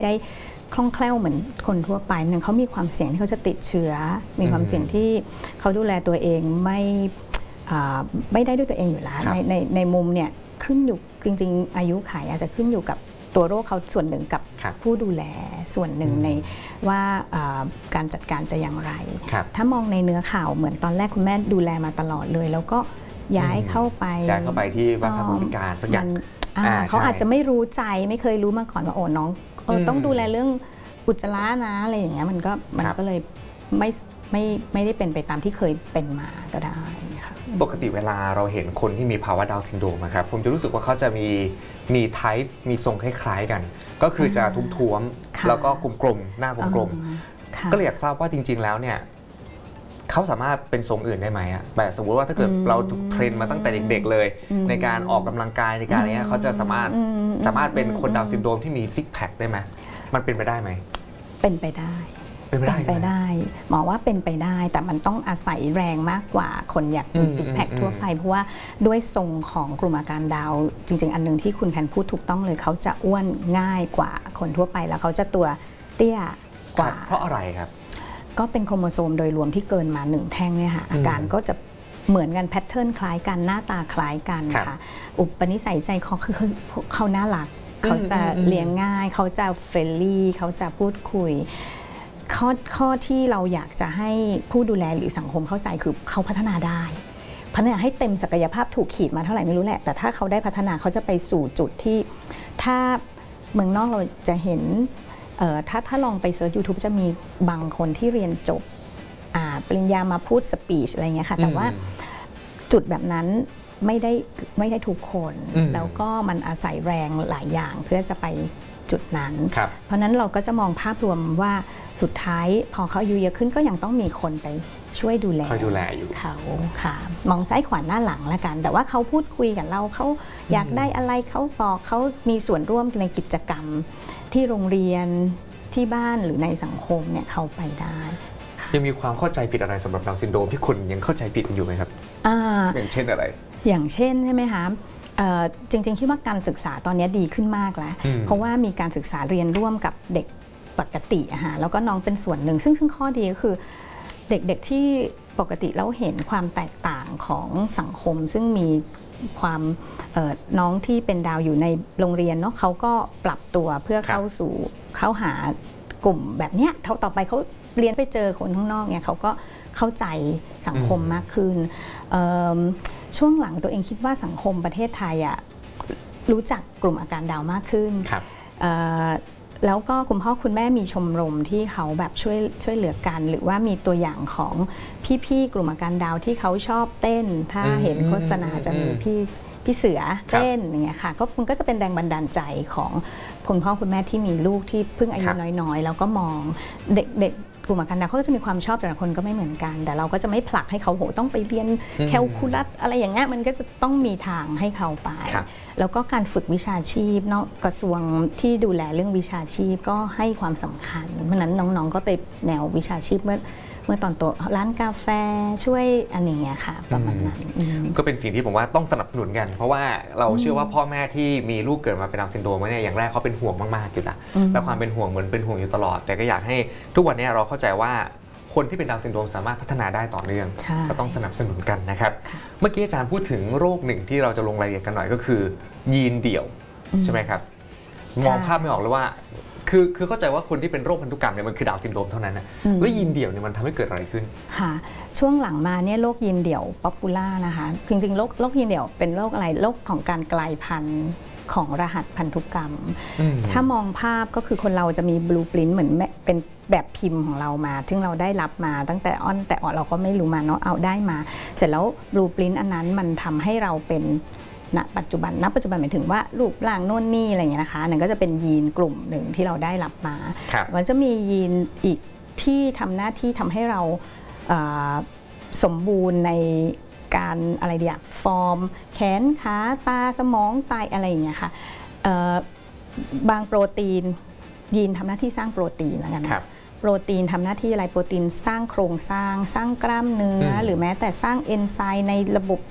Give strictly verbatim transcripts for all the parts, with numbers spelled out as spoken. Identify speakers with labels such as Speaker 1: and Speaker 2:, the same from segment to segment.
Speaker 1: ได้คล่องแคล่วเหมือนคนทั่วไปหนึ่งเขามีความเสี่ยงที่เขาจะติดเชื้อมีความเสี่ยงที่เขาดูแลตัวเองไม่ไม่ได้ด้วยตัวเองอยู่แล้วในในในมุมเนี่ยขึ้นอยู่จริงๆอายุขัยอาจจะขึ้นอยู่กับตัวโรคเขาส่วนหนึ่งกับผู้ดูแลส่วนหนึ่งในว่าการจัดการจะอย่างไรถ้ามองในเนื้อข่าวเหมือนตอนแรกคุณแม่ดูแลมาตลอดเลยแล้วก็ย้ายเข้าไป
Speaker 2: ย้ายเข้าไปที่วัดพระบริการสักอย่าง
Speaker 1: เขาอาจจะไม่รู้ใจไม่เคยรู้มาก่อนว่าโอ้น้องเออต้องดูแลเรื่องอุจจาระนะอะไรอย่างเงี้ยมันก็มันก็เลยไม่ไม่ไม่ได้เป็นไปตามที่เคยเป็นมาก็ได้ค่ะ
Speaker 2: ปกติเวลาเราเห็นคนที่มีภาวะดาวน์ซินโดรมนะครับผมจะรู้สึกว่าเขาจะมีมีไทป์มีทรงคล้ายๆกันก็คือจะทุ้มท้วมแล้วก็กลมๆหน้ากลมๆก็เลยอยากทราบว่าจริงๆแล้วเนี่ยเขาสามารถเป็นทรงอื่นได้ไหมอะแบบสมมติว่าถ้าเกิดเราถูกเทรนมาตั้งแต่เด็กๆเลยในการออกกำลังกายในการอะไรเงี้ยเขาจะสามารถสามารถเป็นคนดาวน์ซินโดรมที่มีซิกแพคได้ไหมมันเป็นไปได้ไหม
Speaker 1: เป็นไปได้
Speaker 2: เป็นไปได้
Speaker 1: ไปได้หมอว่าเป็นไปได้แต่มันต้องอาศัยแรงมากกว่าคนอยากมีซิกแพคทั่วไปเพราะว่าด้วยทรงของกลุ่มอาการดาวจริงๆอันนึงที่คุณแพนพูดถูกต้องเลยเขาจะอ้วนง่ายกว่าคนทั่วไปแล้วเขาจะตัวเตี้ยกว่า
Speaker 2: เพราะอะไรครับ
Speaker 1: ก็เป็นโครโมโซมโดยรวมที่เกินมาหนึ่งแท่งเนี่ยค่ะอาการก็จะเหมือนกันแพทเทิร์นคล้ายกันหน้าตาคล้ายกันค่ะอุปนิสัยใจคอคือเขาน่ารักเขาจะเลี้ยงง่ายเขาจะเฟรนลี่เขาจะพูดคุยข้อข้อที่เราอยากจะให้ผู้ดูแลหรือสังคมเข้าใจคือเขาพัฒนาได้พัฒนาให้เต็มศักยภาพถูกขีดมาเท่าไหร่ไม่รู้แหละแต่ถ้าเขาได้พัฒนาเขาจะไปสู่จุดที่ถ้าเมืองนอกเราจะเห็นถ้าถ้าลองไปเซิร์ช ยูทูบ จะมีบางคนที่เรียนจบปริญญามาพูดสปีชอะไรเงี้ยค่ะแต่ว่าจุดแบบนั้นไม่ได้ไม่ได้ทุกคนแล้วก็มันอาศัยแรงหลายอย่างเพื่อจะไปจุดนั้นเพราะนั้นเราก็จะมองภาพรวมว่าสุดท้ายพอเขาอายุเยอะขึ้นก็ยังต้องมีคนไปช่วยดูแล
Speaker 2: คอยดูแลอยู่
Speaker 1: เขาค่ะมองซ้ายขวาหน้าหลังละกันแต่ว่าเขาพูดคุยกับเราเขาอยากได้อะไรเขาบอกเขามีส่วนร่วมในกิจกรรมที่โรงเรียนที่บ้านหรือในสังคมเนี่ยเขาไปได้
Speaker 2: ยังมีความเข้าใจผิดอะไรสำหรับดาวน์ซินโดรมที่คนยังเข้าใจผิดอยู่ไหมครับอย่างเช่นอะไร
Speaker 1: อย่างเช่นใช่ไหมคะจริงๆคิดว่าการศึกษาตอนนี้ดีขึ้นมากแล้วเพราะว่ามีการศึกษาเรียนร่วมกับเด็กปกติอะฮะแล้วก็น้องเป็นส่วนหนึ่งซึ่งซึ่งข้อดีก็คือเด็กๆที่ปกติแล้วเห็นความแตกต่างของสังคมซึ่งมีความน้องที่เป็นดาวอยู่ในโรงเรียนเนาะเขาก็ปรับตัวเพื่อเข้าสู่เข้าหากลุ่มแบบเนี้ยเท่าต่อไปเขาเรียนไปเจอคนข้างนอกเนี่ยเขาก็เข้าใจสังคมมากขึ้นช่วงหลังตัวเองคิดว่าสังคมประเทศไทยอ่ะรู้จักกลุ่มอาการดาวมากขึ้นแล้วก็คุณพ่อคุณแม่มีชมรมที่เขาแบบช่วยช่วยเหลือกันหรือว่ามีตัวอย่างของพี่ๆกลุ่มอาการดาวที่เขาชอบเต้นถ้าเห็นโฆษณาจะมีพี่พี่เสือเต้นอย่างเงี้ยค่ะก็มันก็จะเป็นแรงบันดาลใจของคุณพ่อคุณแม่ที่มีลูกที่เพิ่งอายุน้อยๆแล้วก็มองเด็กๆกลุ่มอาการดาวเขาก็จะมีความชอบแต่ละคนก็ไม่เหมือนกันแต่เราก็จะไม่ผลักให้เขาโหต้องไปเรียนแคลคูลัสอะไรอย่างเงี้ยมันก็จะต้องมีทางให้เขาไปแล้วก็การฝึกวิชาชีพเนาะกระทรวงที่ดูแลเรื่องวิชาชีพก็ให้ความสำคัญเพราะนั้นน้องๆก็ติดแนววิชาชีพเมื่อเมื่อตอนโตร้านกาแฟช่วยอันนี้ค่ะประมาณนั้น
Speaker 2: ก็เป็นสิ่งที่ผมว่าต้องสนับสนุนกันเพราะว่าเราเชื่อว่าพ่อแม่ที่มีลูกเกิดมาเป็นดาวน์ซินโดรมเนี่ยอย่างแรกเขาเป็นห่วงมากๆอยู่แล้วและความเป็นห่วงเหมือนเป็นห่วงอยู่ตลอดแต่ก็อยากให้ทุกวันนี้เราเข้าใจว่าคนที่เป็นดาวน์ซินโดรมสามารถพัฒนาได้ต่อเนื่องก็ต้องสนับสนุนกันนะครับเมื่อกี้อาจารย์พูดถึงโรคหนึ่งที่เราจะลงรายละเอียดกันหน่อยก็คือยีนเดี่ยวใช่ไหมครับมองภาพไม่ออกเลยว่าคือคือเข้าใจว่าคนที่เป็นโรคพันธุกรรมเนี่ยมันคือดาวน์ซินโดรมเท่านั้นนะแล้วยีนเดี่ยวเนี่ยมันทำให้เกิดอะไรขึ้น
Speaker 1: ค่ะช่วงหลังมาเนี่ยโรคยีนเดี่ยวป๊อปปูล่านะคะจริงๆโรคโรคยีนเดี่ยวเป็นโรคอะไรโรคของการกลายพันธุ์ของรหัสพันธุกรรมถ้ามองภาพก็คือคนเราจะมีบลูพรินต์เหมือนเป็นแบบพิมพ์ของเรามาซึ่งเราได้รับมาตั้งแต่อ้อนแต่ออดเราก็ไม่รู้มาเนาะเอาได้มาเสร็จแล้วบลูพรินต์อันนั้นมันทำให้เราเป็นณปัจจุบันณปัจจุบันหมายถึงว่ารูปร่างโน่นนี่อะไรอย่างเงี้ยนะคะนั่นก็จะเป็นยีนกลุ่มหนึ่งที่เราได้รับมามันจะมียีนอีกที่ทำหน้าที่ทำให้เราสมบูรณ์ในการอะไรเดียฟอร์มแขนขาตาสมองไตอะไรอย่างเงี้ยค่ะบางโปรตีนยีนทำหน้าที่สร้างโปรตีนแล้วกันนะโปรตีนทำหน้าที่อะไรโปรตีนสร้างโครงสร้างสร้างกล้ามเนื้อหรือแม้แต่สร้างเอนไซม์ในระบบ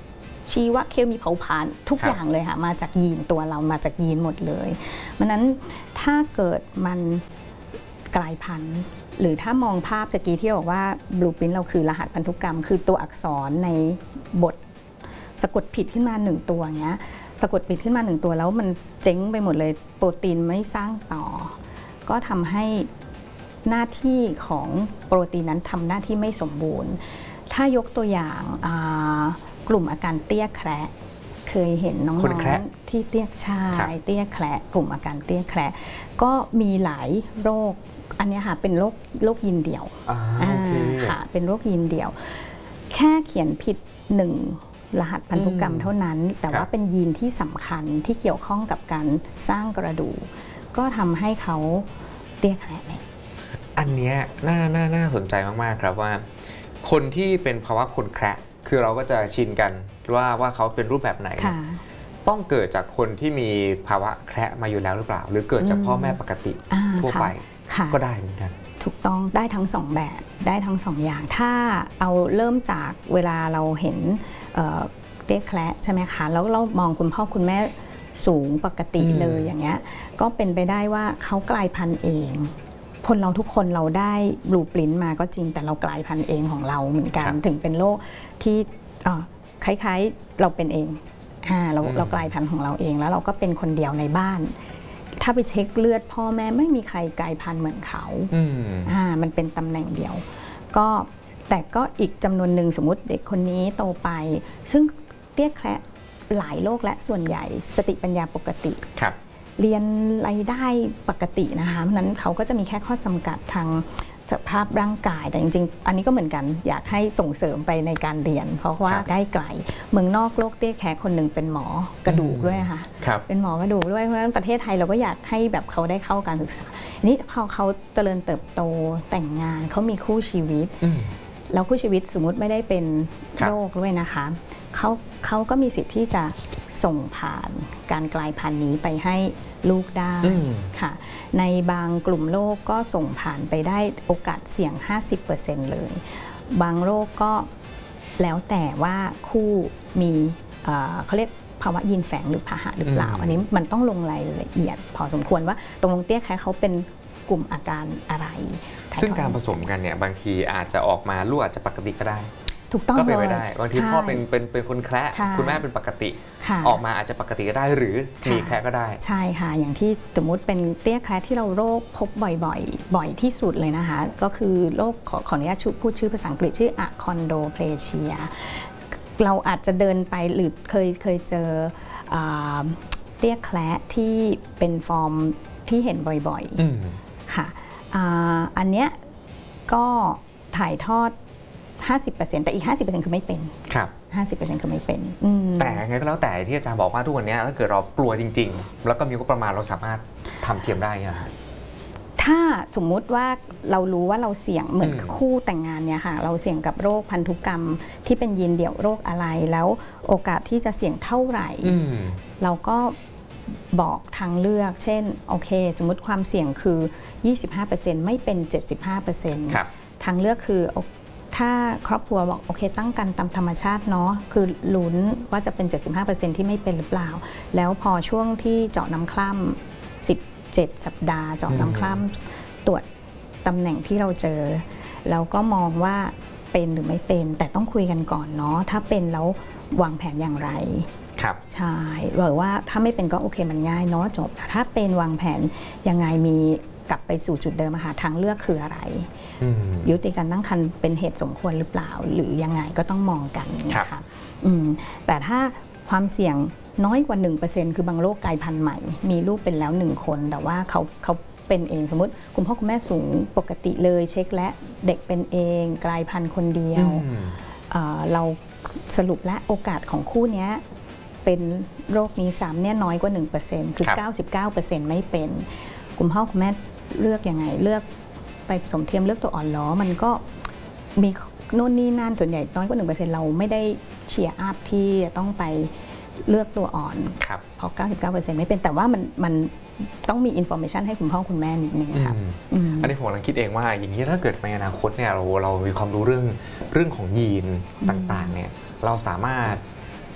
Speaker 1: ชีวเคมีเผาผลาญทุกอย่างเลยค่ะมาจากยีนตัวเรามาจากยีนหมดเลยเพราะนั้นถ้าเกิดมันกลายพันธุ์หรือถ้ามองภาพตะกี้ที่บอกว่าบลูพรินท์เราคือรหัสพันธุกรรมคือตัวอักษรในบทสะกดผิดขึ้นมาหนึ่งตัวเงี้ยสะกดผิดขึ้นมาหนึ่งตัวแล้วมันเจ๊งไปหมดเลยโปรตีนไม่สร้างต่อก็ทำให้หน้าที่ของโปรตีนนั้นทำหน้าที่ไม่สมบูรณ์ถ้ายกตัวอย่างกลุ่มอาการเตี้ยแคระเคยเห็นน้องๆที่เตี้ยชายเตี้ยแคระกลุ่มอาการเตี้ยแคระก็มีหลายโรคอันนี้ค่ะเป็นโรคโรคยีนเดี่ยวค่ะเป็นโรคยีนเดี่ยวแค่เขียนผิดหนึ่งรหัสพันธุกรรมเท่านั้นแต่ว่าเป็นยีนที่สำคัญที่เกี่ยวข้องกับการสร้างกระดูกก็ทำให้เขาเตี้ยแคระเนี่ย
Speaker 2: อันนี้น่าน่าน่าสนใจมากๆครับว่าคนที่เป็นภาวะคนแคระคือเราก็จะชินกันว่าว่าเขาเป็นรูปแบบไหนต้องเกิดจากคนที่มีภาวะแคระมาอยู่แล้วหรือเปล่าหรือเกิดจากพ่อแม่ปกติทั่วไปก็ได้เหมือนกัน
Speaker 1: ถูกต้องได้ทั้งสองแบบได้ทั้งสองอย่างถ้าเอาเริ่มจากเวลาเราเห็นเตี้ยแคระใช่ไหมคะแล้วเรามองคุณพ่อคุณแม่สูงปกติเลยอย่างเงี้ยก็เป็นไปได้ว่าเขากลายพันธุ์เองคนเราทุกคนเราได้บลูพรินท์มาก็จริงแต่เรากลายพันธุ์เองของเราเหมือนกันถึงเป็นโรคที่คล้ายๆเราเป็นเองเราเรากลายพันธุ์ของเราเองแล้วเราก็เป็นคนเดียวในบ้านถ้าไปเช็คเลือดพ่อแม่ไม่มีใครกลายพันธุ์เหมือนเขาอ่ามันเป็นตำแหน่งเดียวก็แต่ก็อีกจำนวนหนึ่งสมมติเด็กคนนี้โตไปซึ่งเตี้ยแคระหลายโรคและส่วนใหญ่สติปัญญาปกติเรียนรายได้ปกตินะคะเพราะนั้นเขาก็จะมีแค่ข้อจำกัดทางสภาพร่างกายแต่จริงๆอันนี้ก็เหมือนกันอยากให้ส่งเสริมไปในการเรียนเพราะว่าได้ไกลเมืองนอกโรคเตี้ยแคระคนหนึ่งเป็นหมอกระดูกด้วยค่ะเป็นหมอกระดูกด้วยเพราะฉะนั้นประเทศไทยเราก็อยากให้แบบเขาได้เข้าการศึกษานี่พอเขาเจริญเติบโตแต่งงานเขามีคู่ชีวิตแล้วคู่ชีวิตสมมุติไม่ได้เป็นโรคด้วยนะคะเขาเขาก็มีสิทธิ์ที่จะส่งผ่านการกลายพันธุ์นี้ไปให้ลูกได้ค่ะในบางกลุ่มโรคก็ส่งผ่านไปได้โอกาสเสี่ยง ห้าสิบเปอร์เซ็นต์ เลยบางโรคก็แล้วแต่ว่าคู่มีเขาเรียกภาวะยีนแฝงหรือพาหะหรือเปล่าอันนี้มันต้องลงรายละเอียดพอสมควรว่าตรงลงเตี้ยแคระเขาเป็นกลุ่มอาการอะไร
Speaker 2: ซึ่งการผสมกันเนี่ยบางทีอาจจะออกมาลูกอาจจะปกติก็ได้
Speaker 1: ถูกต้อง
Speaker 2: ก็เป็นไปได้บางทีพ่อเป็นเป็นเป็นคนแคระคุณแม่เป็นปกติออกมาอาจจะปกติก็ได้หรือมีแคระก็ได้
Speaker 1: ใช่ค่ะอย่างที่สมมติเป็นเตี้ยแคระที่เราโรคพบบ่อยๆบ่อยที่สุดเลยนะคะก็คือโรคขอขออนุญาตพูดชื่อภาษาอังกฤษชื่ออะคอนโดเพลเชียเราอาจจะเดินไปหรือเคยเคยเจอเตี้ยแคระที่เป็นฟอร์มที่เห็นบ่อยๆค่ะอันเนี้ยก็ถ่ายทอดห้าสิบเปอร์เซ็นต์ แต่อีก ห้าสิบเปอร์เซ็นต์ คือไม่เป็น
Speaker 2: ครับ
Speaker 1: ห้าสิบเปอร์เซ็นต์ คือไม่เป็น
Speaker 2: แต่ไงก็แล้วแต่ที่อาจารย์บอกว่าทุกวันนี้ถ้าเกิดเรากลัวจริงๆแล้วก็มีงบประมาณเราสามารถทำเทียมได้เนี่ย
Speaker 1: ถ้าสมมุติว่าเรารู้ว่าเราเสี่ยงเหมือนคู่แต่งงานเนี่ยค่ะเราเสี่ยงกับโรคพันธุกรรมที่เป็นยีนเดี่ยวโรคอะไรแล้วโอกาสที่จะเสี่ยงเท่าไหร่เราก็บอกทางเลือกเช่นโอเคสมมุติความเสี่ยงคือ ยี่สิบห้าเปอร์เซ็นต์ ไม่เป็น เจ็ดสิบห้าเปอร์เซ็นต์ ทางเลือกคือถ้าครอบครัวบอกโอเคตั้งกันตามธรรมชาติเนาะคือลุ้นว่าจะเป็น เจ็ดสิบห้าเปอร์เซ็นต์ ที่ไม่เป็นหรือเปล่าแล้วพอช่วงที่เจาะน้ำคร่ำสิบเจ็ดสัปดาห์เจาะน้ำคร่ำตรวจตำแหน่งที่เราเจอแล้วก็มองว่าเป็นหรือไม่เป็นแต่ต้องคุยกันก่อนเนาะถ้าเป็นแล้ววางแผนอย่างไร
Speaker 2: ครับ
Speaker 1: ใช่หรือว่าถ้าไม่เป็นก็โอเคมันง่ายเนาะจบถ้าเป็นวางแผนยังไงมีกลับไปสู่จุดเดิมค่ะทางเลือกคืออะไรยุติการตั้งครรภ์เป็นเหตุสมควรหรือเปล่าหรือยังไงก็ต้องมองกันนะคะแต่ถ้าความเสี่ยงน้อยกว่า หนึ่งเปอร์เซ็นต์ คือบางโรคกลายพันธุ์ใหม่มีลูกเป็นแล้วหนึ่งคนแต่ว่าเขาเขาเป็นเองสมมติคุณพ่อคุณแม่สูงปกติเลยเช็คและเด็กเป็นเองกลายพันธุ์คนเดียวเราสรุปและโอกาสของคู่นี้เป็นโรคนี้ซ้ำเนี่ยน้อยกว่า หนึ่งเปอร์เซ็นต์ คือ เก้าสิบเก้าเปอร์เซ็นต์ ไม่เป็นคุณพ่อคุณแม่เลือกยังไงเลือกไปผสมเทียมเลือกตัวอ่อนล้อมันก็มีโน่นนี่นั่นส่วนใหญ่น้อยกว่า หนึ่งเปอร์เซ็นต์ เราไม่ได้เชียร์อัพที่ต้องไปเลือกตัวอ่อนเพราะ เก้าสิบเก้าเปอร์เซ็นต์ ไม่เป็นแต่ว่ามันมันต้องมีอินโฟเมชันให้คุณพ่อคุณแม่นิดนึงครับ
Speaker 2: อันนี้ผมกำลังคิดเองว่าอย่างนี้ถ้าเกิดในอนาคตเนี่ยเราเรามีความรู้เรื่องเรื่องของยีนต่างๆเนี่ยเราสามารถ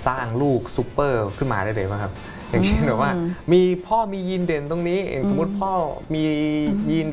Speaker 2: สร้างลูกซูเปอร์ขึ้นมาได้เลยไหมครับอย่างเช่นแบบว่ามีพ่อมียีนเด่นตรงนี้อย่างสมมติพ่อมียีน